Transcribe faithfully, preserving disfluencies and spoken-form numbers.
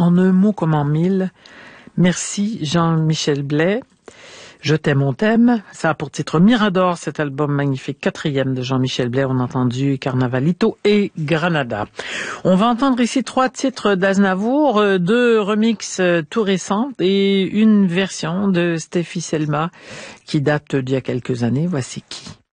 en un mot comme en mille. Merci Jean-Michel Blais. Je t'aime, on t'aime. Ça a pour titre Mirador, cet album magnifique, quatrième de Jean-Michel Blais. On a entendu Carnavalito et Granada. On va entendre ici trois titres d'Aznavour, deux remixes tout récents et une version de Steffi Selma qui date d'il y a quelques années. Voici qui.